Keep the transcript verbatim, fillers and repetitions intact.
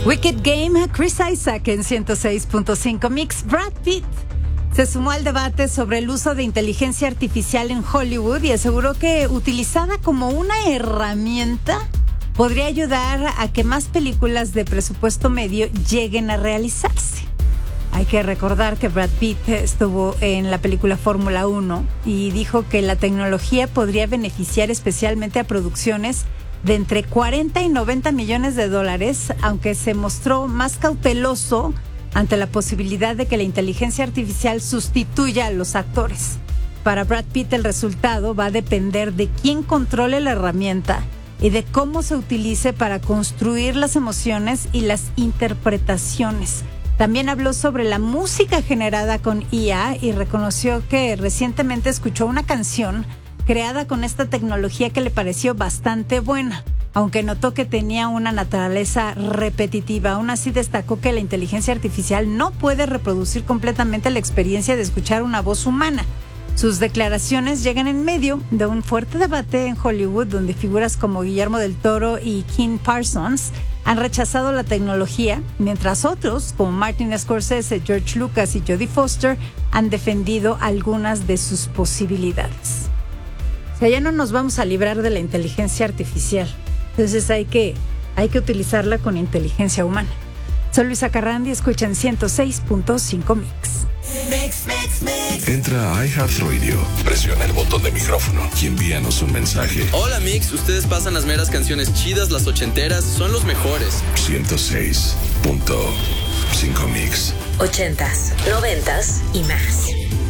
Wicked Game, Chris Isaac en ciento seis punto cinco Mix. Brad Pitt se sumó al debate sobre el uso de inteligencia artificial en Hollywood y aseguró que utilizada como una herramienta podría ayudar a que más películas de presupuesto medio lleguen a realizarse. Hay que recordar que Brad Pitt estuvo en la película Fórmula uno y dijo que la tecnología podría beneficiar especialmente a producciones de entre cuarenta y noventa millones de dólares, aunque se mostró más cauteloso ante la posibilidad de que la inteligencia artificial sustituya a los actores. Para Brad Pitt, el resultado va a depender de quién controle la herramienta y de cómo se utilice para construir las emociones y las interpretaciones. También habló sobre la música generada con I A y reconoció que recientemente escuchó una canción creada con esta tecnología que le pareció bastante buena, aunque notó que tenía una naturaleza repetitiva. Aún así destacó que la inteligencia artificial no puede reproducir completamente la experiencia de escuchar una voz humana. Sus declaraciones llegan en medio de un fuerte debate en Hollywood, donde figuras como Guillermo del Toro y Kim Parsons han rechazado la tecnología, mientras otros, como Martin Scorsese, George Lucas y Jodie Foster, han defendido algunas de sus posibilidades. O sea, ya no nos vamos a librar de la inteligencia artificial. Entonces hay que, hay que utilizarla con inteligencia humana. Soy Luisa Carrandi, escuchan ciento seis punto cinco Mix. Mix, mix, mix. Entra a iHeartRadio, presiona el botón de micrófono y envíanos un mensaje. Hola Mix, ustedes pasan las meras canciones chidas, las ochenteras, son los mejores. ciento seis punto cinco Mix. Ochentas, noventas y más.